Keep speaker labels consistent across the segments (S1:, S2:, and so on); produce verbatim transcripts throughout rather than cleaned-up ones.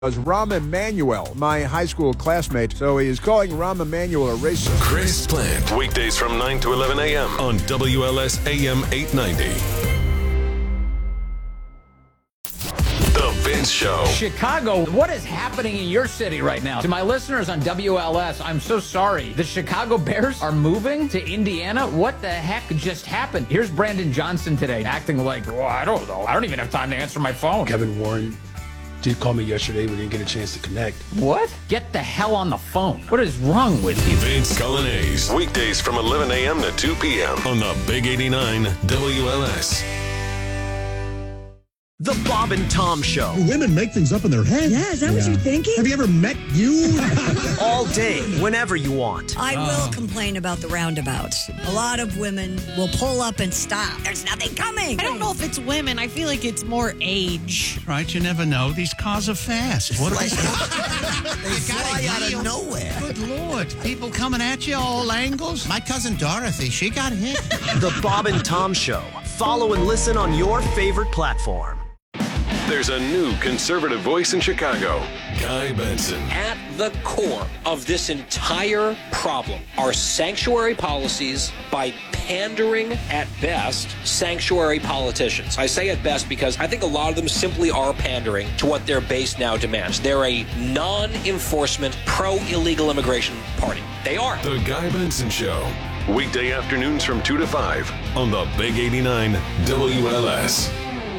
S1: was Rahm Emanuel, my high school classmate, so he is calling Rahm Emanuel a racist.
S2: Chris Plante, weekdays from nine to eleven a.m. on W L S A M eight ninety. The Vince Show.
S3: Chicago, what is happening in your city right now? To my listeners on W L S, I'm so sorry. The Chicago Bears are moving to Indiana? What the heck just happened? Here's Brandon Johnson today, acting like, well, I don't know. I don't even have time to answer my phone.
S4: Kevin Warren did call me yesterday. We didn't get a chance to connect.
S3: What? Get the hell on the phone. What is wrong with you?
S2: Vince Coglianese, weekdays from eleven a.m. to two p.m. on the Big eighty-nine W L S.
S5: The Bob and Tom Show.
S6: Do women make things up in their head?
S7: Yeah, is that yeah. what you're thinking?
S6: Have you ever met you?
S5: All day, whenever you want.
S7: I uh. will complain about the roundabouts. A lot of women will pull up and stop. There's nothing coming.
S8: I don't know if it's women. I feel like it's more age.
S9: Right, you never know. These cars are fast. What are they?
S10: They fly out of nowhere.
S9: Good Lord. People coming at you all angles. My cousin Dorothy, she got hit.
S5: The Bob and Tom Show. Follow and listen on your favorite platform.
S2: There's a new conservative voice in Chicago, Guy Benson.
S11: At the core of this entire problem are sanctuary policies by pandering, at best, sanctuary politicians. I say at best because I think a lot of them simply are pandering to what their base now demands. They're a non-enforcement, pro-illegal immigration party. They are.
S2: The Guy Benson Show. Weekday afternoons from two to five on the Big eighty-nine W L S.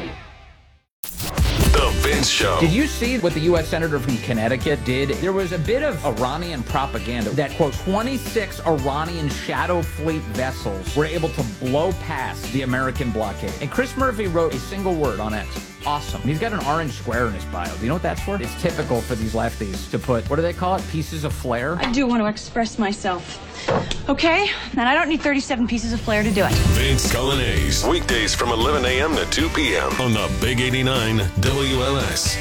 S2: The Vince Show.
S3: Did you see what the U S Senator from Connecticut did? There was a bit of Iranian propaganda that, quote, twenty-six Iranian shadow fleet vessels were able to blow past the American blockade. And Chris Murphy wrote a single word on X. Awesome. He's got an orange square in his bio. Do you know what that's for? It's typical for these lefties to put, what do they call it? Pieces of flair?
S12: I do want to express myself. Okay? And I don't need thirty-seven pieces of flair to do it.
S2: Vince Coglianese, weekdays from eleven a.m. to two p.m. on the Big eighty-nine W L S.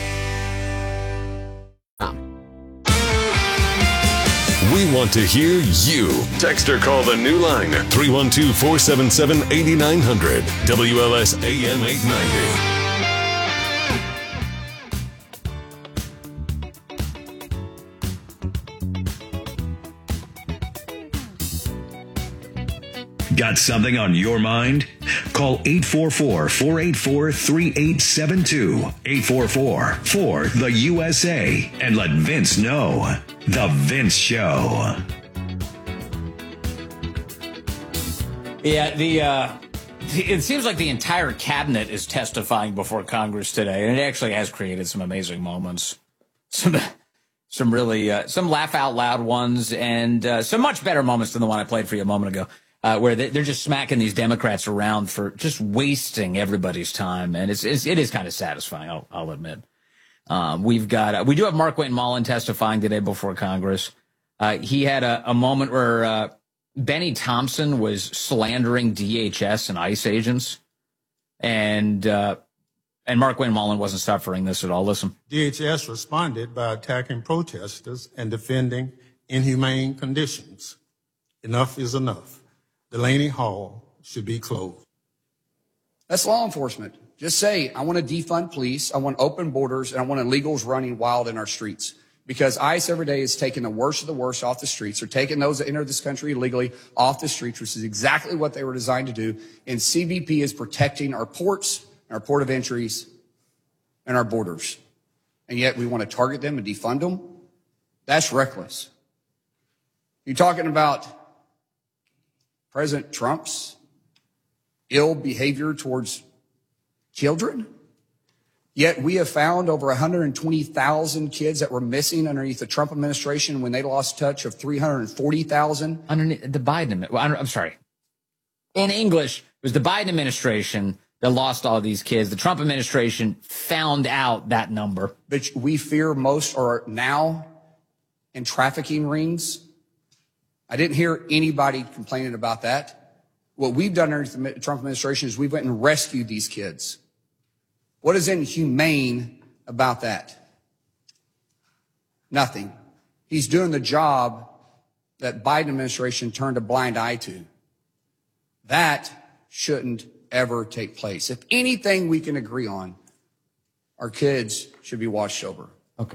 S2: We want to hear you. Text or call the new line, three one two, four seven seven, eight nine zero zero. W L S A M eight ninety.
S13: Got something on your mind? Call eight four four, four eight four, three eight seven two, eight four four, four, the U S A, and let Vince know. The Vince Show.
S3: Yeah, the, uh, the, it seems like the entire cabinet is testifying before Congress today, and it actually has created some amazing moments. Some, some really, uh, some laugh out loud ones, and uh, some much better moments than the one I played for you a moment ago. Uh, where they're just smacking these Democrats around for just wasting everybody's time. And it's, it's it is kind of satisfying, I'll, I'll admit. Um, we've got, uh, we do have Markwayne Mullin testifying today before Congress. Uh, he had a, a moment where uh, Benny Thompson was slandering D H S and ICE agents. And, uh, and Markwayne Mullin wasn't suffering this at all. Listen.
S14: D H S responded by attacking protesters and defending inhumane conditions. Enough is enough. Delaney Hall should be closed.
S15: That's law enforcement. Just say, I want to defund police, I want open borders, and I want illegals running wild in our streets. Because ICE every day is taking the worst of the worst off the streets. They're taking those that enter this country illegally off the streets, which is exactly what they were designed to do. And C B P is protecting our ports, our port of entries, and our borders. And yet we want to target them and defund them? That's reckless. You're talking about President Trump's ill behavior towards children. Yet we have found over one hundred twenty thousand kids that were missing underneath the Trump administration when they lost touch of three hundred forty thousand.
S3: Underneath the Biden, well, I'm sorry. In English, it was the Biden administration that lost all these kids. The Trump administration found out that number.
S15: But we fear most are now in trafficking rings. I didn't hear anybody complaining about that. What we've done under the Trump administration is we went and rescued these kids. What is inhumane about that? Nothing. He's doing the job that Biden administration turned a blind eye to. That shouldn't ever take place. If anything we can agree on, our kids should be watched over.
S3: Okay.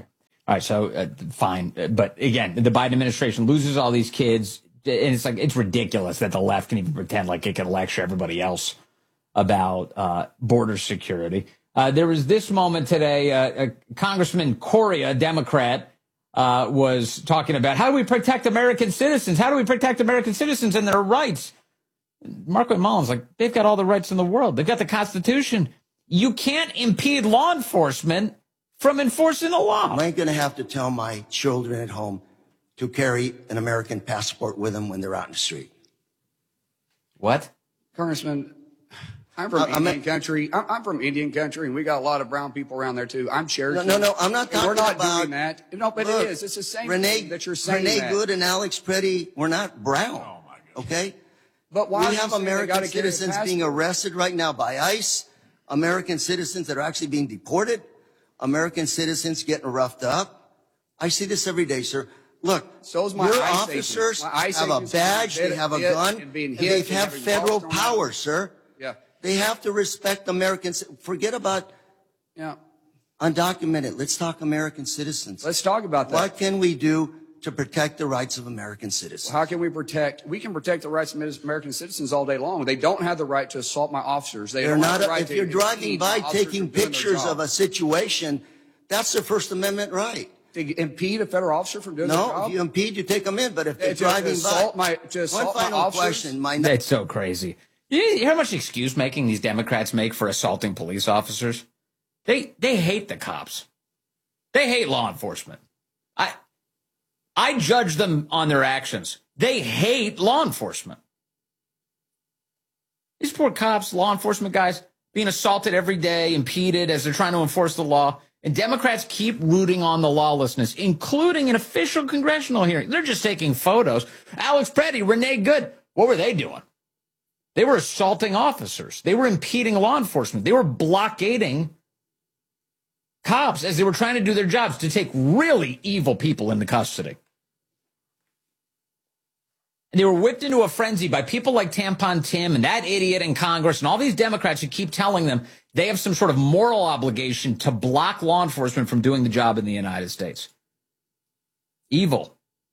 S3: All right, so uh, fine. But again, the Biden administration loses all these kids. And it's like, it's ridiculous that the left can even pretend like it can lecture everybody else about uh, border security. Uh, there was this moment today, uh, uh, Congressman Correa, a Democrat, uh, was talking about how do we protect American citizens? How do we protect American citizens and their rights? Markwayne Mullin's like, they've got all the rights in the world. They've got the Constitution. You can't impede law enforcement from enforcing the law.
S10: I ain't going to have to tell my children at home to carry an American passport with them when they're out in the street.
S3: What?
S15: Congressman, I'm from
S10: Uh,
S15: Indian
S10: I'm a-
S15: country. I'm, I'm from Indian country, and we got a lot of brown people around there, too. I'm Cherokee.
S10: No, no, no, I'm not
S15: And
S10: talking
S15: We're not
S10: about-
S15: doing that. No, but
S10: Look,
S15: it is. It's the same
S10: Renee,
S15: thing that you're saying
S10: Renee
S15: that.
S10: Good and Alex Pretty, we're not brown.
S3: Oh, my God.
S10: Okay?
S15: But why
S10: we
S15: are you
S10: have
S15: saying they
S10: American
S15: gotta get a
S10: citizens being
S15: passport?
S10: arrested right now by ICE, American citizens that are actually being deported, American citizens getting roughed up. I see this every day, sir. Look,
S15: So is my
S10: your
S15: ICE
S10: officers
S15: agent. My ICE
S10: have a
S15: agents
S10: badge,
S15: being
S10: they have a
S15: hit
S10: gun,
S15: and being
S10: and
S15: hit
S10: they
S15: and
S10: have
S15: having
S10: federal
S15: balls thrown at
S10: power,
S15: them.
S10: sir.
S15: Yeah.
S10: They have to respect Americans. Forget about
S15: Yeah.
S10: undocumented. Let's talk American citizens.
S15: Let's talk about that.
S10: What can we do to protect the rights of American citizens?
S15: How can we protect? We can protect the rights of American citizens all day long. They don't have the right to assault my officers. They
S10: They're
S15: don't
S10: not,
S15: have the right
S10: if
S15: to
S10: you're driving
S15: impede
S10: by
S15: my officers
S10: taking
S15: from doing their
S10: pictures
S15: job.
S10: of a situation, that's the First Amendment right.
S15: To impede a federal officer from doing their
S10: No,
S15: job?
S10: if you impede, you take them in. But if they're
S15: To
S10: driving
S15: assault
S10: by,
S15: my- to assault
S10: one
S15: my
S10: final
S15: officers?
S10: question. My
S3: That's so crazy. You you hear how much excuse making these Democrats make for assaulting police officers? They they hate the cops. They hate law enforcement. I I judge them on their actions. They hate law enforcement. These poor cops, law enforcement guys, being assaulted every day, impeded as they're trying to enforce the law. And Democrats keep rooting on the lawlessness, including an official congressional hearing. They're just taking photos. Alex Pretty, Renee Good, what were they doing? They were assaulting officers. They were impeding law enforcement. They were blockading cops as they were trying to do their jobs to take really evil people into custody. And they were whipped into a frenzy by people like Tampon Tim and that idiot in Congress and all these Democrats who keep telling them they have some sort of moral obligation to block law enforcement from doing the job in the United States. Evil.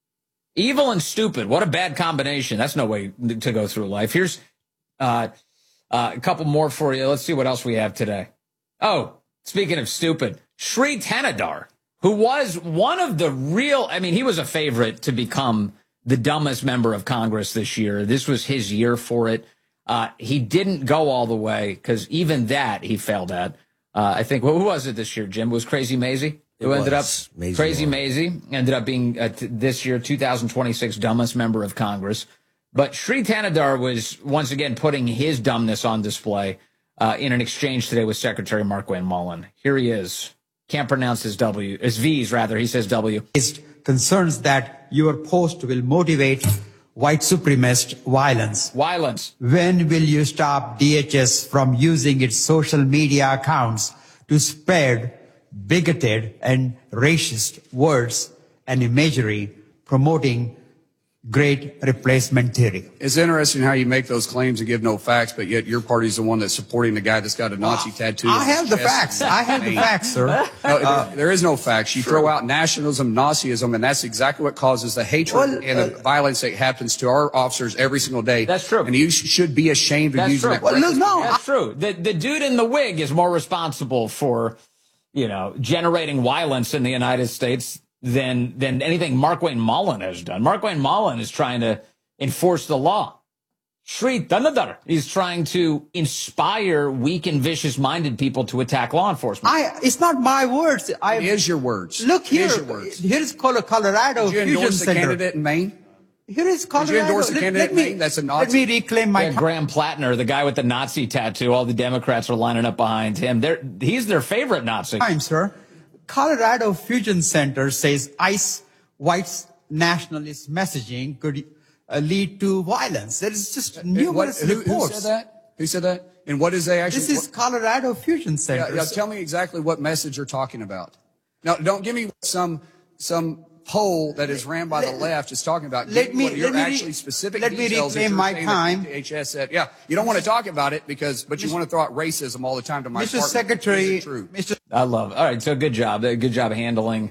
S3: Evil and stupid. What a bad combination. That's no way to go through life. Here's uh, uh, a couple more for you. Let's see what else we have today. Oh, speaking of stupid, Sri Thanedar, who was one of the real, I mean, he was a favorite to become the dumbest member of Congress this year. This was his year for it. Uh, he didn't go all the way because even that he failed at. Uh, I think, well, who was it this year, Jim? It was Crazy Maisie? Who
S10: It
S3: ended up,
S10: was Maisie
S3: Crazy
S10: Moore.
S3: Maisie ended up being uh, t- this year, two thousand twenty-six dumbest member of Congress. But Sri Thanedar was once again putting his dumbness on display uh, in an exchange today with Secretary Markwayne Mullin. Here he is. Can't pronounce his W, his V's rather. He says W.
S16: Concerns that your post will motivate white supremacist violence.
S3: Violence.
S16: When will you stop D H S from using its social media accounts to spread bigoted and racist words and imagery promoting great replacement theory?
S15: It's interesting how you make those claims and give no facts, but yet your party's the one that's supporting the guy that's got a Nazi tattoo.
S16: I
S15: on his
S16: have the
S15: chest.
S16: facts. I have the facts, sir.
S15: No,
S16: Uh,
S15: there- there is no facts. You throw out nationalism, Nazism, and that's exactly what causes the hatred
S16: Well,
S15: and the violence that happens to our officers every single day.
S3: That's true.
S15: And you sh- should be ashamed of
S3: That's
S15: using
S3: true.
S15: that.
S3: Well,
S15: reckless-
S3: no, that's true. The the dude in the wig is more responsible for, you know, generating violence in the United States than than anything Markwayne Mullin has done. Markwayne Mullin is trying to enforce the law. Sri Thanedar is trying to inspire weak and vicious-minded people to attack law enforcement.
S16: I, it's not my words. I,
S15: It is your words.
S16: Look
S15: It
S16: here.
S15: is your words.
S16: Here is Colo- Colorado
S15: Did you
S16: Fusion
S15: endorse the
S16: Center.
S15: candidate in Maine?
S16: Here is Colorado.
S15: Did you endorse the
S16: Let-
S15: candidate
S16: let
S15: in
S16: me-
S15: Maine? That's a
S16: Let
S15: Nazi.
S16: me reclaim my
S3: Yeah, Graham Plattner, the guy with the Nazi tattoo, all the Democrats are lining up behind him. They're, he's their favorite Nazi.
S16: time, sir. Colorado Fusion Center says ICE white nationalist messaging could uh, lead to violence. There is just numerous
S15: What- who,
S16: reports.
S15: Who said that? Who said that? And what is they actually?
S16: This is Colorado Fusion Center.
S15: Yeah, yeah, tell me exactly what message you're talking about. Now, don't give me some some poll that is ran by the left is talking about.
S16: Let
S15: Give
S16: me-
S15: what your
S16: let me re-
S15: actually specific
S16: let me
S15: details that
S16: reclaim
S15: you're
S16: my
S15: saying that
S16: time.
S15: D H S said. Yeah, you don't want to talk about it because, but you want to throw out racism all the time to my
S16: Mister
S15: partner.
S16: Secretary,
S15: Is it true?
S16: Mister
S3: I love it. All right, so good job. Uh, Good job handling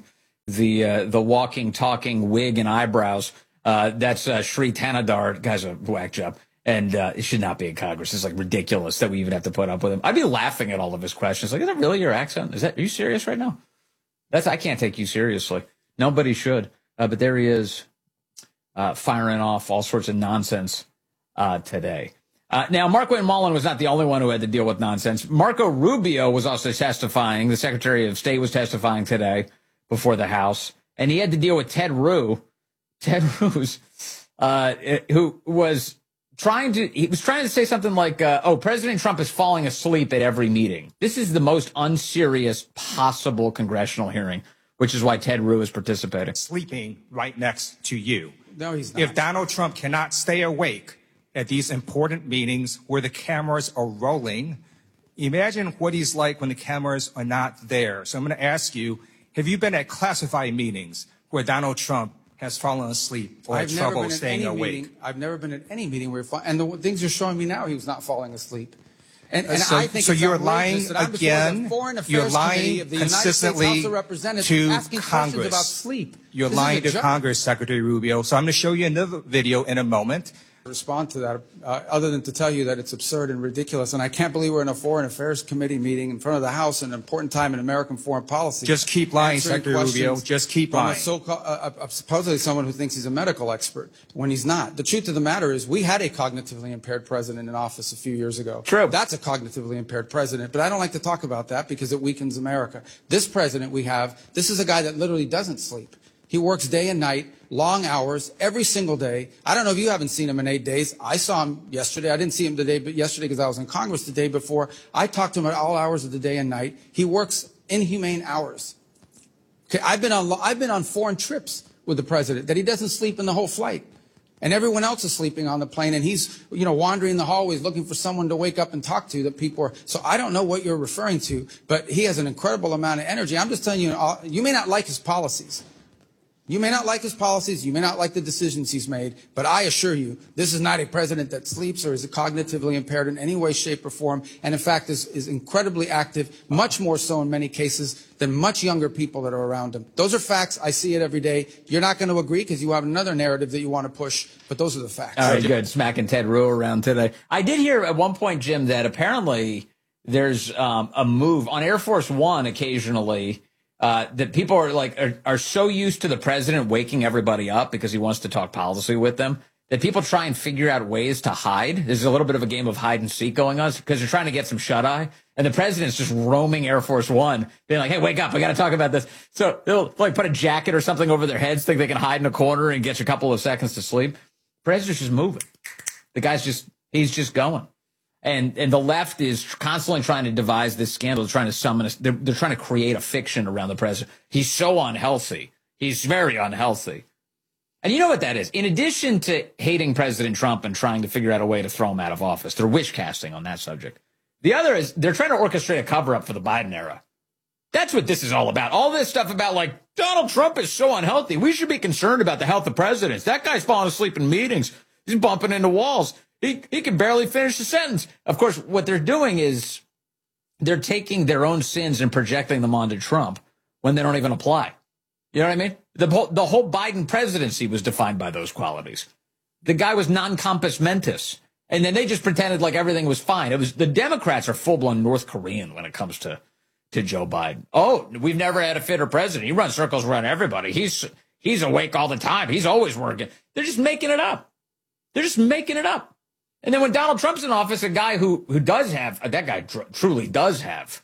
S3: the uh, the walking, talking wig and eyebrows. Uh, that's uh, Shri Thanadar. Guy's a whack job. And uh, it should not be in Congress. It's like ridiculous that we even have to put up with him. I'd be laughing at all of his questions. Like, is that really your accent? Is that, are you serious right now? That's, I can't take you seriously. Nobody should. Uh, but there he is, uh, firing off all sorts of nonsense uh, today. Uh, now, Marco Mullen was not the only one who had to deal with nonsense. Marco Rubio was also testifying. The Secretary of State was testifying today before the House. And he had to deal with Ted Rue. Ted Rue's, uh, who was trying to, he was trying to say something like, uh, oh, President Trump is falling asleep at every meeting. This is the most unserious possible congressional hearing, which is why Ted Rue is participating.
S17: Sleeping right next to you.
S15: No, he's not.
S17: If Donald Trump cannot stay awake at these important meetings where the cameras are rolling, imagine what he's like when the cameras are not there. So I'm going to ask you, have you been at classified meetings where Donald Trump has fallen asleep or had
S15: I've never
S17: trouble
S15: been at
S17: staying
S15: any
S17: awake?
S15: Meeting, I've never been at any meeting where, and the things you're showing me now, he was not falling asleep. And, and
S17: so,
S15: I think
S17: so
S15: it's
S17: you're
S15: outrageous
S17: lying
S15: that I'm before
S17: again.
S15: the Foreign Affairs
S17: You're lying
S15: Committee of the United States
S17: consistently
S15: House of Representatives
S17: to
S15: asking
S17: Congress.
S15: questions about sleep.
S17: You're
S15: This
S17: lying
S15: is a
S17: to
S15: joke.
S17: Congress, Secretary Rubio. So I'm going to show you another video in a moment.
S15: Respond to that, uh, other than to tell you that it's absurd and ridiculous. And I can't believe we're in a Foreign Affairs Committee meeting in front of the House, an important time in American foreign policy.
S17: Just keep lying,
S15: answering
S17: Secretary Rubio.
S15: questions
S17: Just keep
S15: from
S17: lying.
S15: A so-called, uh, uh, supposedly someone who thinks he's a medical expert when he's not. The truth of the matter is we had a cognitively impaired president in office a few years ago.
S3: True.
S15: That's a cognitively impaired president. But I don't like to talk about that because it weakens America. This president we have, this is a guy that literally doesn't sleep. He works day and night, long hours, every single day. I don't know if you haven't seen him in eight days. I saw him yesterday. I didn't see him today, but yesterday because I was in Congress the day before. I talked to him at all hours of the day and night. He works inhumane hours. Okay, I've been on I've been on foreign trips with the president that he doesn't sleep in the whole flight. And everyone else is sleeping on the plane, and he's, you know, wandering the hallways looking for someone to wake up and talk to that people are. So I don't know what you're referring to, but he has an incredible amount of energy. I'm just telling you, you may not like his policies. You may not like his policies, you may not like the decisions he's made, but I assure you, this is not a president that sleeps or is cognitively impaired in any way, shape, or form, and in fact is, is incredibly active, much more so in many cases than much younger people that are around him. Those are facts. I see it every day. You're not going to agree because you have another narrative that you want to push, but those are the facts.
S3: All right, good. Smacking Ted Rue around today. I did hear at one point, Jim, that apparently there's um, a move on Air Force One occasionally. Uh, that people are like are, are so used to the president waking everybody up because he wants to talk policy with them that people try and figure out ways to hide. There's a little bit of a game of hide and seek going on because they're trying to get some shut eye. And the president's just roaming Air Force One, being like, hey, wake up. I got to talk about this. So they'll like put a jacket or something over their heads, think they can hide in a corner and get you a couple of seconds to sleep. The president's just moving. The guy's just he's just going. And and the left is constantly trying to devise this scandal, trying to summon us. They're, they're trying to create a fiction around the president. He's so unhealthy. He's very unhealthy. And you know what that is? In addition to hating President Trump and trying to figure out a way to throw him out of office, they're wish casting on that subject. The other is they're trying to orchestrate a cover up for the Biden era. That's what this is all about. All this stuff about like Donald Trump is so unhealthy. We should be concerned about the health of presidents. That guy's falling asleep in meetings. He's bumping into walls. He, he can barely finish the sentence. Of course, what they're doing is they're taking their own sins and projecting them onto Trump when they don't even apply. You know what I mean? The whole, the whole Biden presidency was defined by those qualities. The guy was non-compos mentis. And then they just pretended like everything was fine. It was the Democrats are full-blown North Korean when it comes to, to Joe Biden. Oh, we've never had a fitter president. He runs circles around everybody. He's he's awake all the time. He's always working. They're just making it up. They're just making it up. And then when Donald Trump's in office, a guy who who does have, that guy tr- truly does have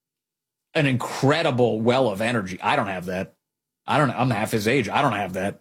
S3: an incredible well of energy. I don't have that. I don't. I'm half his age. I don't have that.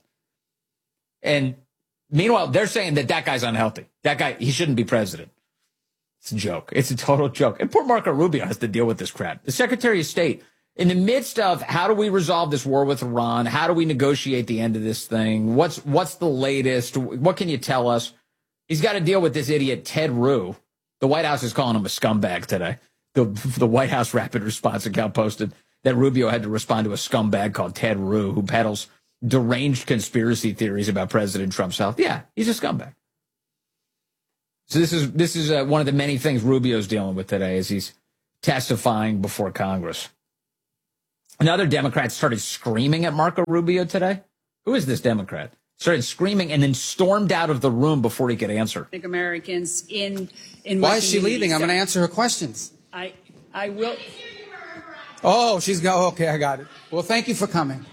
S3: And meanwhile, they're saying that that guy's unhealthy. That guy, he shouldn't be president. It's a joke. It's a total joke. And poor Marco Rubio has to deal with this crap. The Secretary of State, in the midst of how do we resolve this war with Iran? How do we negotiate the end of this thing? What's what's the latest? What can you tell us? He's got to deal with this idiot, Ted Rue. The White House is calling him a scumbag today. The, the White House rapid response account posted that Rubio had to respond to a scumbag called Ted Rue, who peddles deranged conspiracy theories about President Trump's health. Yeah, he's a scumbag. So this is this is uh, one of the many things Rubio's dealing with today as he's testifying before Congress. Another Democrat started screaming at Marco Rubio today. Who is this Democrat? Started screaming and then stormed out of the room before he could answer.
S18: Americans in in
S15: Why is she leaving? I'm going to answer her questions.
S18: I I will.
S15: Oh, she's go. Okay, I got it. Well, thank you for coming.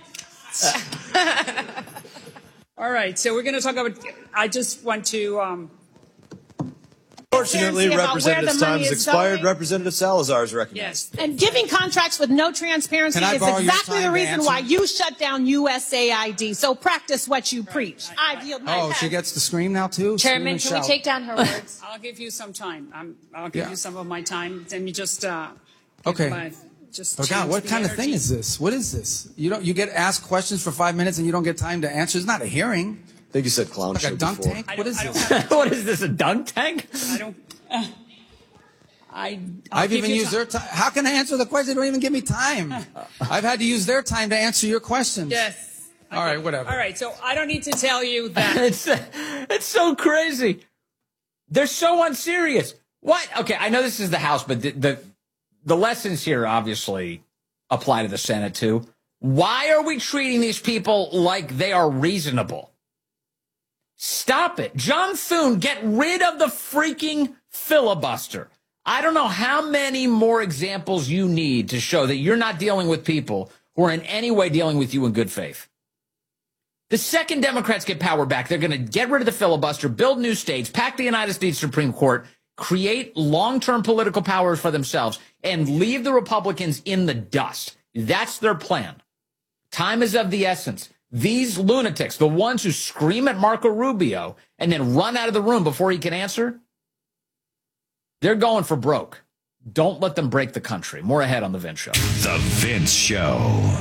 S18: All right, so we're going to talk about. I just want to. Um,
S19: Unfortunately, Representative time has expired.
S20: Going.
S19: Representative Salazar is recognized.
S18: Yes.
S20: And giving contracts with no transparency is exactly the reason why you shut down U S A I D. So practice what you preach. I yield my
S15: Oh,
S20: time.
S15: she gets to scream now, too?
S18: Chairman,
S15: Scream and
S18: can we
S15: shout.
S18: take down her words? I'll give you some time. I'm, I'll give
S15: Yeah.
S18: you some of my time. Then you just. Uh,
S15: Okay.
S18: my- just
S15: Oh, God,
S18: change
S15: what
S18: the
S15: kind of
S18: energy.
S15: thing is this? What is this? You don't. You get asked questions for five minutes and you don't get time to answer. It's not a hearing.
S19: I think you said clown
S15: Like
S19: show
S15: a dunk
S19: before.
S15: tank?
S18: I
S15: What
S18: don't-
S15: is
S18: I don't
S15: this?
S18: have-
S3: What is this, a dunk tank?
S18: I don't. Uh, I. I'll
S15: I've
S18: give
S15: even
S18: you
S15: used
S18: ti-
S15: their time. How can I answer the question? They don't even give me time. I've had to use their time to answer your questions.
S18: Yes.
S15: All right, whatever.
S18: All right, so I don't need to tell you that.
S3: it's it's so crazy. They're so unserious. What? Okay, I know this is the House, but the the, the lessons here obviously apply to the Senate too. Why are we treating these people like they are reasonable? Stop it. John Thune, get rid of the freaking filibuster. I don't know how many more examples you need to show that you're not dealing with people who are in any way dealing with you in good faith. The second Democrats get power back, they're going to get rid of the filibuster, build new states, pack the United States Supreme Court, create long-term political powers for themselves, and leave the Republicans in the dust. That's their plan. Time is of the essence. These lunatics, the ones who scream at Marco Rubio and then run out of the room before he can answer, they're going for broke. Don't let them break the country. More ahead on The Vince Show.
S13: The Vince Show.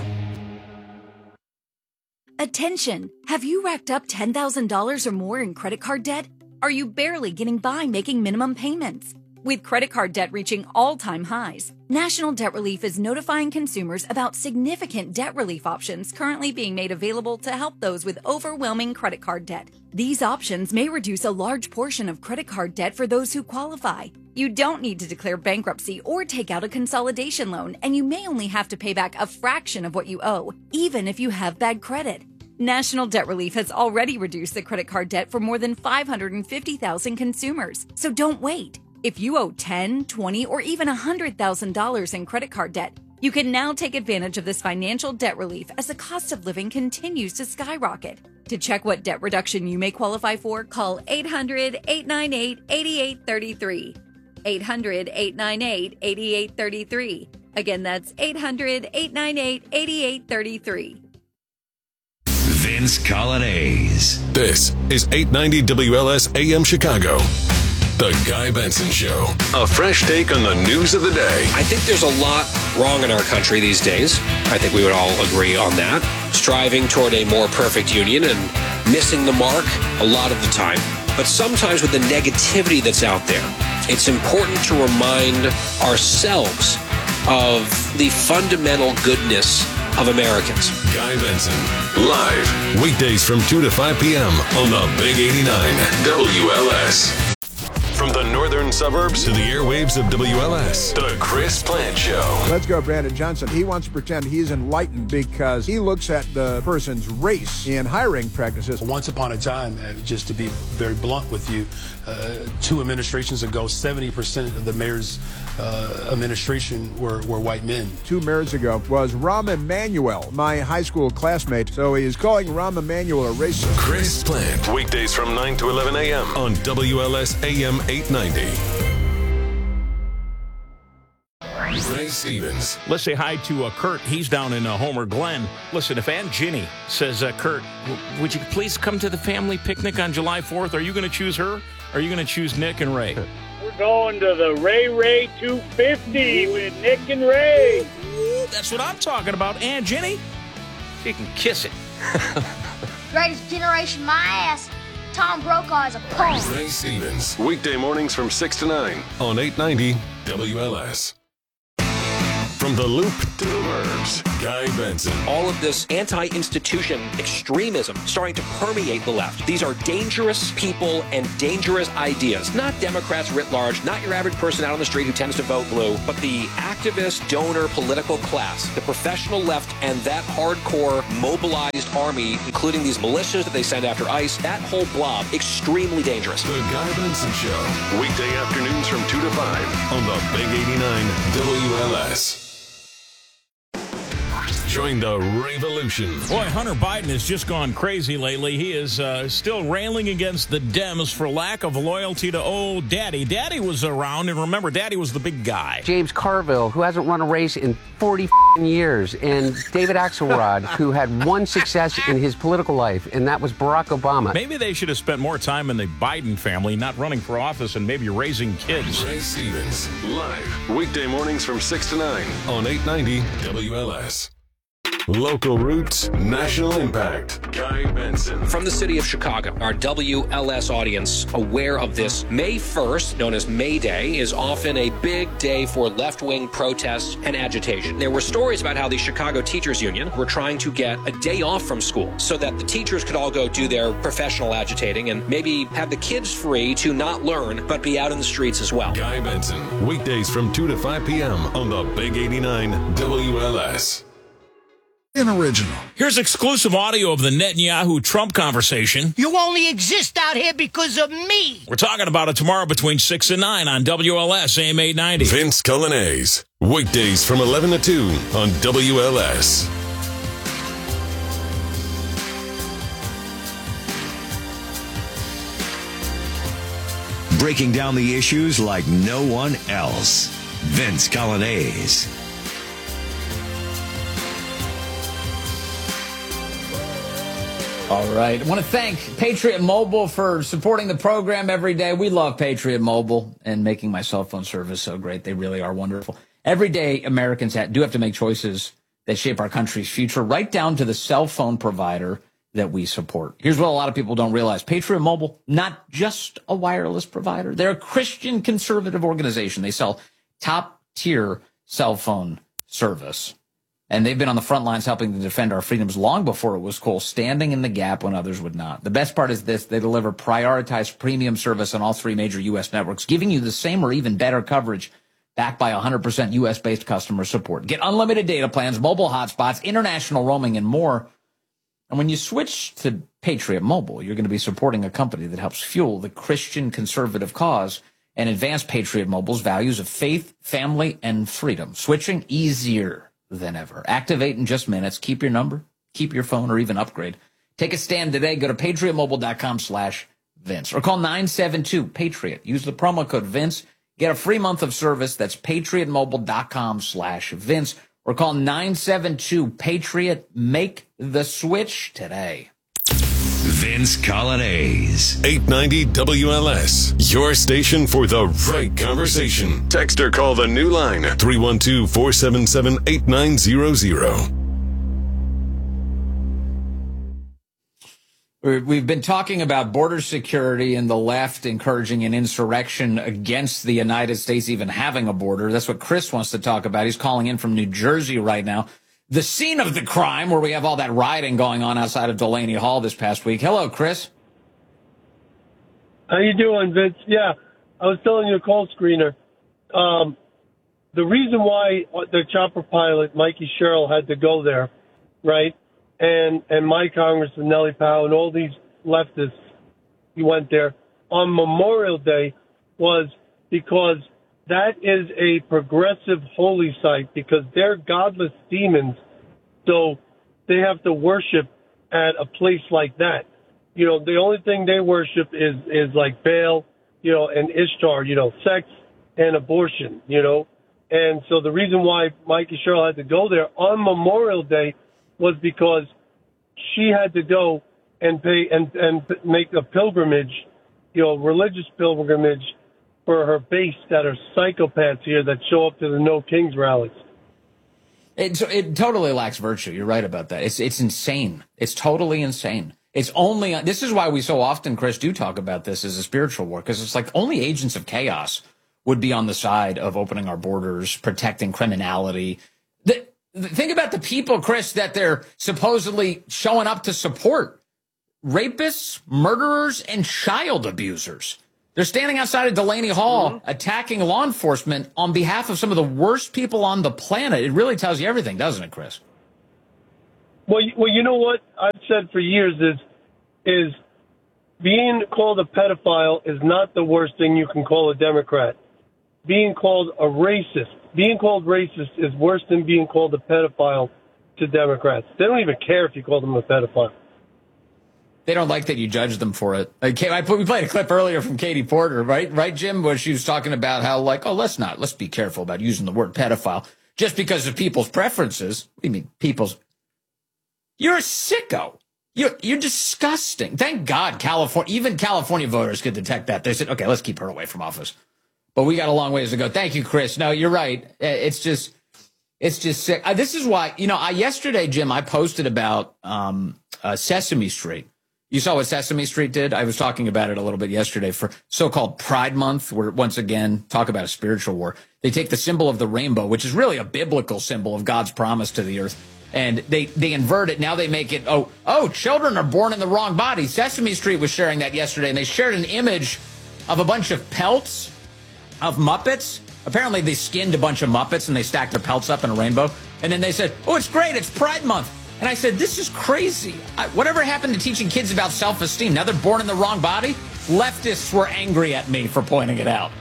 S21: Attention! Have you racked up ten thousand dollars or more in credit card debt? Are you barely getting by making minimum payments? With credit card debt reaching all-time highs, National Debt Relief is notifying consumers about significant debt relief options currently being made available to help those with overwhelming credit card debt. These options may reduce a large portion of credit card debt for those who qualify. You don't need to declare bankruptcy or take out a consolidation loan, and you may only have to pay back a fraction of what you owe, even if you have bad credit. National Debt Relief has already reduced the credit card debt for more than five hundred fifty thousand consumers, so don't wait. If you owe ten, twenty, or even one hundred thousand dollars in credit card debt, you can now take advantage of this financial debt relief as the cost of living continues to skyrocket. To check what debt reduction you may qualify for, call eight hundred, eight nine eight, eight eight three three. eight hundred, eight nine eight, eight eight three three. Again, that's eight hundred, eight nine eight, eight eight three three.
S13: Vince Colonnese.
S2: This is eight ninety W L S A M Chicago. The Guy Benson Show. A fresh take on the news of the day.
S11: I think there's a lot wrong in our country these days. I think we would all agree on that. Striving toward a more perfect union and missing the mark a lot of the time. But sometimes with the negativity that's out there, it's important to remind ourselves of the fundamental goodness of Americans.
S2: Guy Benson. Live. Weekdays from two to five p.m. on the Big eighty-nine W L S. From the northern suburbs to the airwaves of W L S, The Chris Plant Show.
S1: Let's go, Brandon Johnson. He wants to pretend he's enlightened because he looks at the person's race in hiring practices.
S4: Once upon a time, uh, just to be very blunt with you, uh, two administrations ago, seventy percent of the mayor's uh, administration were, were white men.
S1: Two mayors ago was Rahm Emanuel, my high school classmate. So he is calling Rahm Emanuel a racist.
S2: Chris Plant. Weekdays from nine to eleven a.m. on W L S A M eight ninety. Ray Stevens.
S22: Let's say hi to uh, Kurt. He's down in uh, Homer Glen. Listen, if Aunt Ginny says, uh, Kurt, w- would you please come to the family picnic on July fourth? Are you going to choose her? Or are you going to choose Nick and Ray?
S23: We're going to the Ray Ray two fifty with Nick and Ray.
S22: Ooh, that's what I'm talking about. Aunt Ginny, she can kiss it.
S24: Greatest generation, my ass. Tom Brokaw is a punk.
S2: Ray Stevens. Weekday mornings from six to nine on eight ninety W L S. From From the Loop to the Burbs, Guy Benson.
S11: All of this anti-institution extremism starting to permeate the left. These are dangerous people and dangerous ideas. Not Democrats writ large, not your average person out on the street who tends to vote blue, but the activist, donor, political class, the professional left, and that hardcore mobilized army, including these militias that they send after ICE, that whole blob, extremely dangerous.
S2: The Guy Benson Show, weekday afternoons from two to five on the Big eighty-nine W L S. Join the revolution.
S22: Boy, Hunter Biden has just gone crazy lately. He is uh, still railing against the Dems for lack of loyalty to old Daddy. Daddy was around, and remember, Daddy was the big guy.
S6: James Carville, who hasn't run a race in forty years, and David Axelrod, who had one success in his political life, and that was Barack Obama.
S22: Maybe they should have spent more time in the Biden family, not running for office and maybe raising kids.
S2: Ray Stevens, live, weekday mornings from six to nine on eight ninety W L S. Local roots, national impact. Guy Benson.
S11: From the city of Chicago, our W L S audience aware of this. May first, known as May Day, is often a big day for left-wing protests and agitation. There were stories about how the Chicago Teachers Union were trying to get a day off from school so that the teachers could all go do their professional agitating and maybe have the kids free to not learn but be out in the streets as well.
S2: Guy Benson, weekdays from two to five p.m. on the Big eighty-nine W L S.
S7: An original.
S22: Here's exclusive audio of the Netanyahu-Trump conversation.
S8: You only exist out here because of me.
S22: We're talking about it tomorrow between six and nine on W L S A M eight ninety.
S2: Vince Cullinase, weekdays from eleven to two on W L S.
S13: Breaking down the issues like no one else. Vince Cullinase.
S3: All right. I want to thank Patriot Mobile for supporting the program every day. We love Patriot Mobile and making my cell phone service so great. They really are wonderful. Every day, Americans do have to make choices that shape our country's future, right down to the cell phone provider that we support. Here's what a lot of people don't realize. Patriot Mobile, not just a wireless provider. They're a Christian conservative organization. They sell top-tier cell phone service. And they've been on the front lines helping to defend our freedoms long before it was cool, standing in the gap when others would not. The best part is this. They deliver prioritized premium service on all three major U S networks, giving you the same or even better coverage backed by one hundred percent U S-based customer support. Get unlimited data plans, mobile hotspots, international roaming, and more. And when you switch to Patriot Mobile, you're going to be supporting a company that helps fuel the Christian conservative cause and advance Patriot Mobile's values of faith, family, and freedom. Switching easier than ever. Activate in just minutes. Keep your number, keep your phone, or even upgrade. Take a stand today. Go to patriot mobile dot com slash Vince or call nine seven two PATRIOT. Use the promo code Vince. Get a free month of service. That's patriot mobile dot com slash Vince or call nine seven two PATRIOT. Make the switch today.
S13: Vince Cullinase.
S2: eight ninety W L S, your station for the right conversation. Text or call the new line, three one two, four seven seven, eight nine zero zero.
S3: We've been talking about border security and the left encouraging an insurrection against the United States even having a border. That's what Chris wants to talk about. He's calling in from New Jersey right now. The scene of the crime where we have all that rioting going on outside of Delaney Hall this past week. Hello, Chris.
S9: How you doing, Vince? Yeah, I was telling you a call screener. Um, the reason why the chopper pilot, Mikey Sherrill, had to go there, right, and, and my Congressman, Nellie Powell, and all these leftists, he went there on Memorial Day was because that is a progressive holy site because they're godless demons, so they have to worship at a place like that. You know, the only thing they worship is, is like Baal, you know, and Ishtar, you know, sex and abortion, you know. And so the reason why Mikey Sherrill had to go there on Memorial Day was because she had to go and pay and, and make a pilgrimage, you know, religious pilgrimage for her base that are psychopaths here that show up to the No Kings rallies.
S3: It, it totally lacks virtue. You're right about that. It's it's insane. It's totally insane. It's only, this is why we so often, Chris, do talk about this as a spiritual war, because it's like only agents of chaos would be on the side of opening our borders, protecting criminality, The, the, think about the people, Chris, that they're supposedly showing up to support. Rapists, murderers, and child abusers. They're standing outside of Delaney Hall mm-hmm. attacking law enforcement on behalf of some of the worst people on the planet. It really tells you everything, doesn't it, Chris?
S9: Well, well, you know what I've said for years is, is being called a pedophile is not the worst thing you can call a Democrat. Being called a racist, being called racist is worse than being called a pedophile to Democrats. They don't even care if you call them a pedophile.
S3: They don't like that you judge them for it. Like, I put, we played a clip earlier from Katie Porter, right? Right, Jim, where she was talking about how, like, oh, let's not, let's be careful about using the word pedophile just because of people's preferences. What do you mean, people's? You're a sicko. You're, you're disgusting. Thank God California, even California voters could detect that. They said, okay, let's keep her away from office. But we got a long ways to go. Thank you, Chris. No, you're right. It's just, it's just sick. Uh, this is why, you know, I, yesterday, Jim, I posted about um, uh, Sesame Street. You saw what Sesame Street did? I was talking about it a little bit yesterday for so-called Pride Month, where, once again, talk about a spiritual war. They take the symbol of the rainbow, which is really a biblical symbol of God's promise to the earth, and they, they invert it. Now they make it, oh, oh, children are born in the wrong body. Sesame Street was sharing that yesterday, and they shared an image of a bunch of pelts of Muppets. Apparently they skinned a bunch of Muppets, and they stacked their pelts up in a rainbow. And then they said, oh, it's great, it's Pride Month. And I said, this is crazy. I, whatever happened to teaching kids about self-esteem? Now they're born in the wrong body? Leftists were angry at me for pointing it out.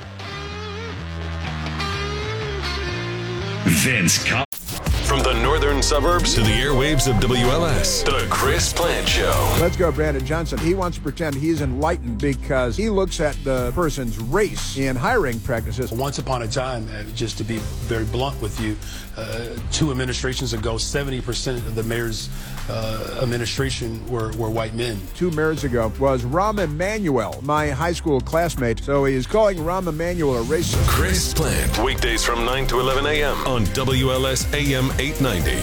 S13: Vince Cobb.
S2: From the northern suburbs to the airwaves of W L S, The Chris Plant Show.
S1: Let's go, Brandon Johnson. He wants to pretend he's enlightened because he looks at the person's race in hiring practices.
S4: Once upon a time, uh, just to be very blunt with you, uh, two administrations ago, seventy percent of the mayor's uh, administration were, were white men.
S1: Two mayors ago was Rahm Emanuel, my high school classmate. So he is calling Rahm Emanuel a racist.
S2: Chris Plant, weekdays from nine to eleven a.m. on W L S A M eight ninety.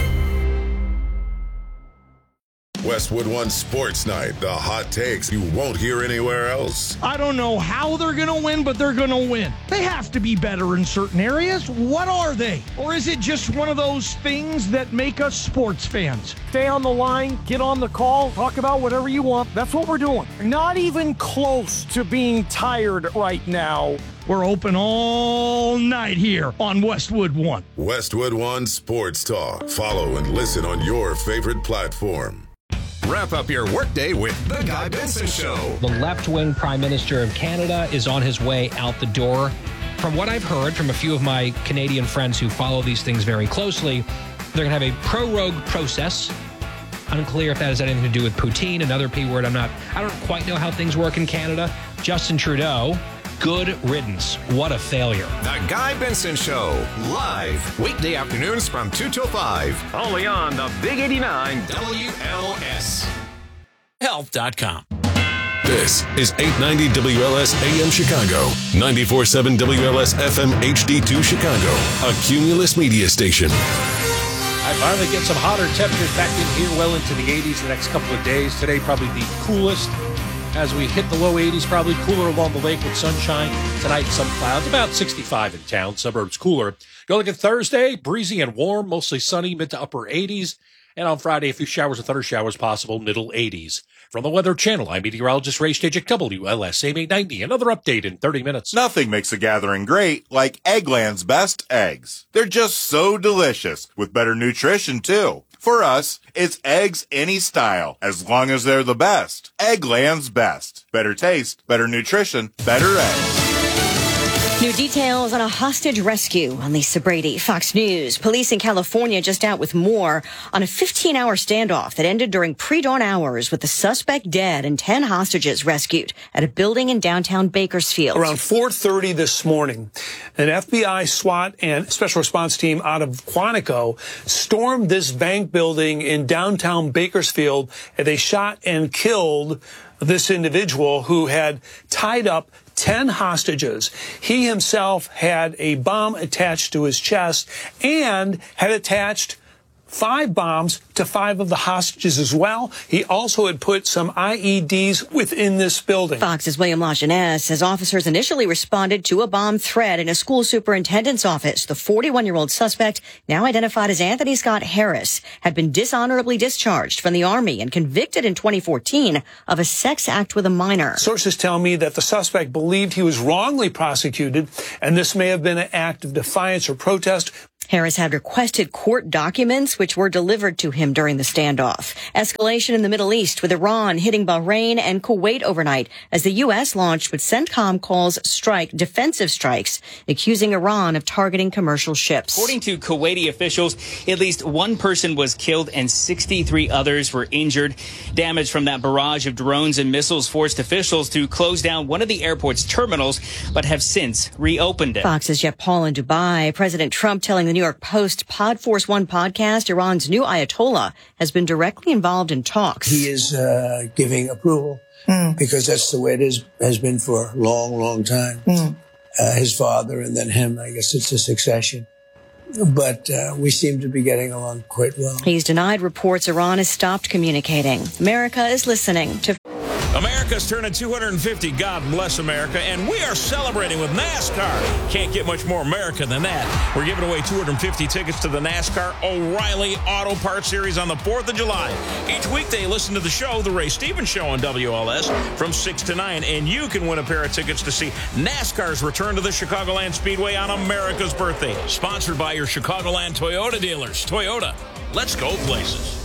S7: Westwood One Sports Night, the hot takes you won't hear anywhere else.
S5: I don't know how they're going to win, but they're going to win. They have to be better in certain areas. What are they? Or is it just one of those things that make us sports fans? Stay on the line, get on the call, talk about whatever you want. That's what we're doing. Not even close to being tired right now. We're open all night here on Westwood One.
S7: Westwood One Sports Talk. Follow and listen on your favorite platform.
S10: Wrap up your workday with The Guy Benson Show.
S12: The left-wing Prime Minister of Canada is on his way out the door. From what I've heard from a few of my Canadian friends who follow these things very closely, they're going to have a prorogue process. Unclear if that has anything to do with Poutine, another P word. I'm not, I don't quite know how things work in Canada. Justin Trudeau, good riddance. What a failure.
S10: The Guy Benson Show, live weekday afternoons from two till five. Only on the Big eighty-nine W L S. Health dot com.
S2: This is eight ninety W L S A M Chicago, ninety-four point seven W L S F M H D two Chicago, a Cumulus media station.
S14: I finally get some hotter temperatures back in here, well into the eighties the next couple of days. Today, probably the coolest as we hit the low eighties, probably cooler along the lake with sunshine. Tonight, some clouds, about sixty-five in town, suburbs cooler. Go look at Thursday, breezy and warm, mostly sunny, mid to upper eighties. And on Friday, a few showers or thunder showers possible, middle eighties. From the Weather Channel, I'm meteorologist Ray Stajic, W L S A M eight ninety. Another update in thirty minutes.
S25: Nothing makes a gathering great like Eggland's best eggs. They're just so delicious, with better nutrition, too. For us, it's eggs any style, as long as they're the best. Eggland's best. Better taste, better nutrition, better eggs.
S26: New details on a hostage rescue. On Lisa Brady, Fox News. Police in California just out with more on a fifteen-hour standoff that ended during pre-dawn hours with the suspect dead and ten hostages rescued at a building in downtown Bakersfield.
S27: Around four thirty this morning, an F B I, SWAT, and special response team out of Quantico stormed this bank building in downtown Bakersfield, and they shot and killed this individual who had tied up ten hostages. He himself had a bomb attached to his chest and had attached five bombs to five of the hostages as well. He also had put some I E Ds within this building.
S26: Fox's William Lajeunesse says officers initially responded to a bomb threat in a school superintendent's office. The forty-one-year-old suspect, now identified as Anthony Scott Harris, had been dishonorably discharged from the Army and convicted in twenty fourteen of a sex act with a minor.
S27: Sources tell me that the suspect believed he was wrongly prosecuted, and this may have been an act of defiance or protest.
S26: Harris had requested court documents which were delivered to him during the standoff. Escalation in the Middle East with Iran hitting Bahrain and Kuwait overnight as the U S launched what CENTCOM calls strike defensive strikes, accusing Iran of targeting commercial ships.
S15: According to Kuwaiti officials, at least one person was killed and sixty-three others were injured. Damage from that barrage of drones and missiles forced officials to close down one of the airport's terminals, but have since reopened it.
S26: Fox's Jeff Paul in Dubai. President Trump telling the New York Post Pod Force One podcast Iran's new Ayatollah has been directly involved in talks.
S16: He is uh, giving approval mm. because that's the way it is, has been for a long, long time. Mm. Uh, his father and then him, I guess it's a succession. But uh, we seem to be getting along quite well.
S26: He's denied reports Iran has stopped communicating. America is listening to...
S22: America's turning two hundred fifty. God bless America. And we are celebrating with NASCAR. Can't get much more America than that. We're giving away two hundred fifty tickets to the NASCAR O'Reilly Auto Parts Series on the fourth of July. Each weekday, listen to the show, The Ray Stevens Show on W L S from six to nine. And you can win a pair of tickets to see NASCAR's return to the Chicagoland Speedway on America's birthday. Sponsored by your Chicagoland Toyota dealers. Toyota, let's go places.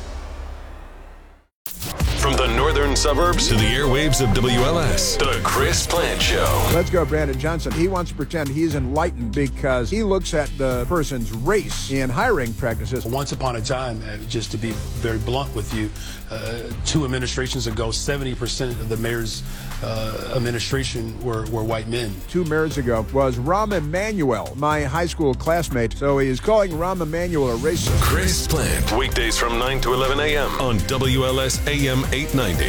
S2: From the northern suburbs to the airwaves of W L S, The Chris Plant Show.
S1: Let's go, Brandon Johnson. He wants to pretend he's enlightened because he looks at the person's race in hiring practices.
S4: Once upon a time, uh, just to be very blunt with you, uh, two administrations ago, seventy percent of the mayor's uh, administration were, were white men.
S1: Two mayors ago was Rahm Emanuel, my high school classmate. So he is calling Rahm Emanuel a racist.
S2: Chris Plant, weekdays from nine to eleven a.m. on W L S A M eight ninety.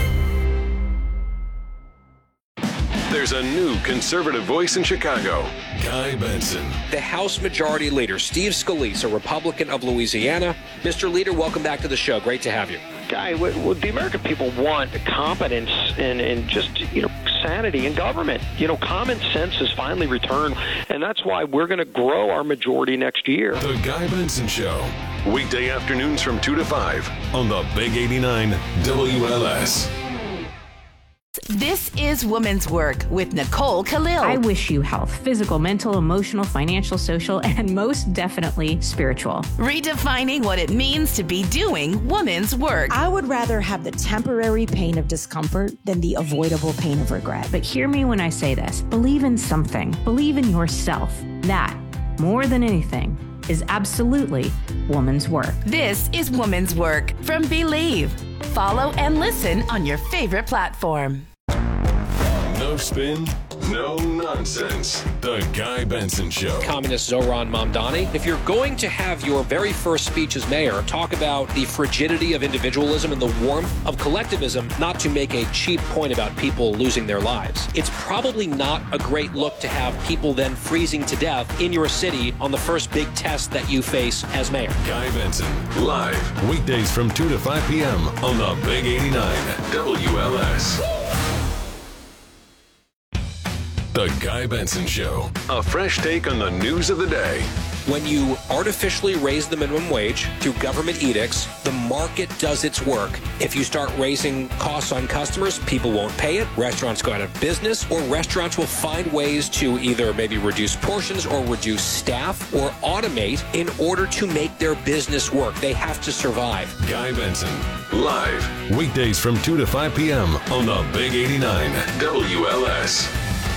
S2: There's a new conservative voice in Chicago, Guy Benson.
S11: The House Majority Leader, Steve Scalise, a Republican of Louisiana. Mister Leader, welcome back to the show. Great to have you.
S17: Guy, what, what the American people want competence and, and just, you know, sanity in government. You know, common sense has finally returned, and that's why we're going to grow our majority next year.
S2: The Guy Benson Show, weekday afternoons from two to five on the Big eighty-nine W L S.
S18: This is Women's Work with Nicole Khalil.
S19: I wish you health, physical, mental, emotional, financial, social, and most definitely spiritual.
S18: Redefining what it means to be doing women's work.
S20: I would rather have the temporary pain of discomfort than the avoidable pain of regret.
S19: But hear me when I say this. Believe in something. Believe in yourself. That, more than anything, is absolutely woman's work.
S18: This is Woman's Work from Believe. Follow and listen on your favorite platform.
S2: No spin, no nonsense. The Guy Benson Show.
S11: Communist Zohran Mamdani, if you're going to have your very first speech as mayor talk about the frigidity of individualism and the warmth of collectivism, not to make a cheap point about people losing their lives, it's probably not a great look to have people then freezing to death in your city on the first big test that you face as mayor.
S2: Guy Benson, live, weekdays from two to five p.m. on the Big eighty-nine W L S. The Guy Benson Show. A fresh take on the news of the day.
S11: When you artificially raise the minimum wage through government edicts, the market does its work. If you start raising costs on customers, people won't pay it, restaurants go out of business, or restaurants will find ways to either maybe reduce portions or reduce staff or automate in order to make their business work. They have to survive.
S2: Guy Benson, live, weekdays from two to five p.m. on the Big eighty-nine W L S.